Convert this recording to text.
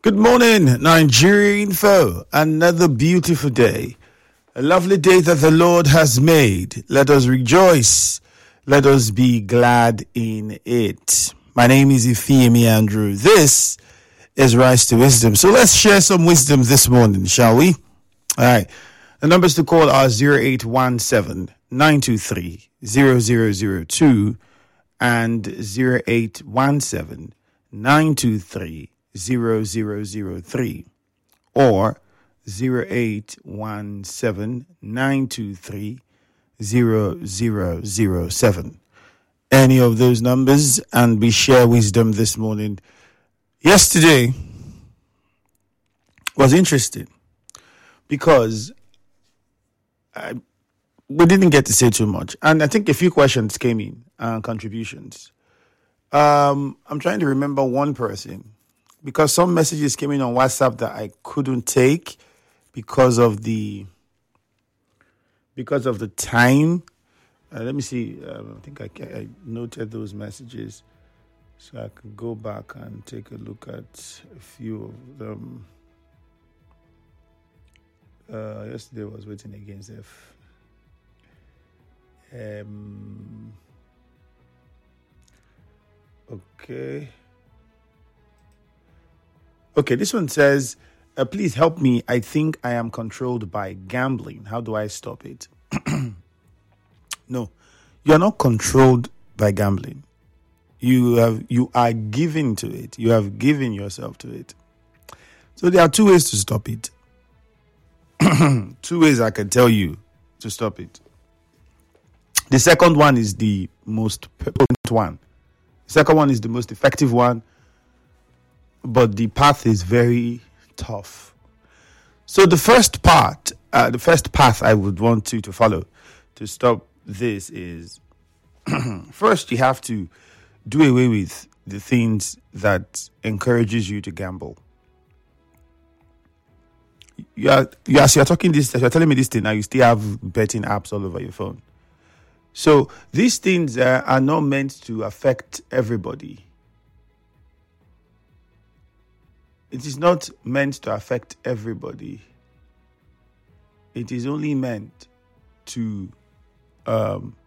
Good morning, Nigerian foe. Another beautiful day. A lovely day that the Lord has made. Let us rejoice. Let us be glad in it. My name is Ifeemi Andrew. This is Rise to Wisdom. So let's share some wisdom this morning, shall we? All right. The numbers to call are 0817 923 0002 and 0817 923 0003 or 0817 923 0007. Any of those numbers, and we share wisdom this morning. Yesterday was interesting because we didn't get to say too much, and I think a few questions came in and contributions. I'm trying to remember one person because some messages came in on WhatsApp that I couldn't take because of the time. Let me see. I think I noted those messages, so I could go back and take a look at a few of them. Yesterday I was waiting against F. Okay, this one says, please help me. I think I am controlled by gambling. How do I stop it? No, you're not controlled by gambling. You are given to it. You have given yourself to it. So there are two ways to stop it. Two ways I can tell you to stop it. The second one is the most potent one. The second one is the most effective one, but the path is very tough. So the first path I would want you to follow to stop this is first you have to do away with the things that encourages you to gamble. You're talking this, you're telling me this thing now. You still have betting apps all over your phone. So these things are not meant to affect everybody. It is not meant to affect everybody. It is only meant to